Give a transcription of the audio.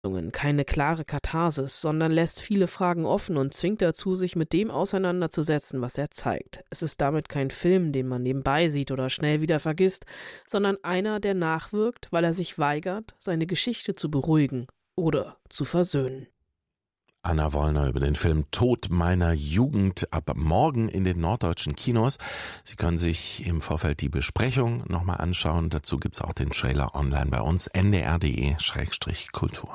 keine klare Katharsis, sondern lässt viele Fragen offen und zwingt dazu, sich mit dem auseinanderzusetzen, was er zeigt. Es ist damit kein Film, den man nebenbei sieht oder schnell wieder vergisst, sondern einer, der nachwirkt, weil er sich weigert, seine Geschichte zu beruhigen oder zu versöhnen. Anna Wollner über den Film Tod meiner Jugend ab morgen in den norddeutschen Kinos. Sie können sich im Vorfeld die Besprechung nochmal anschauen. Dazu gibt's auch den Trailer online bei uns, ndr.de/kultur.